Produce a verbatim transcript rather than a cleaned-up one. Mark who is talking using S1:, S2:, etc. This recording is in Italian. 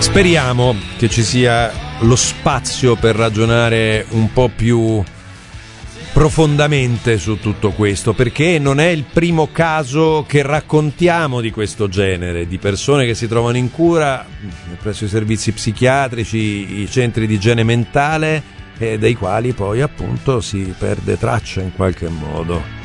S1: Speriamo che ci sia lo spazio per ragionare un po' più profondamente su tutto questo, perché non è il primo caso che raccontiamo di questo genere, di persone che si trovano in cura presso i servizi psichiatrici, i centri di igiene mentale, e dei quali poi appunto si perde traccia in qualche modo.